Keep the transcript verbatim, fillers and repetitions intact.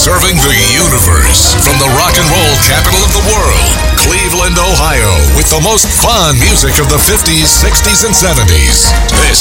Serving the universe from the rock and roll capital of the world, Cleveland, Ohio, with the most fun music of the fifties, sixties, and seventies. This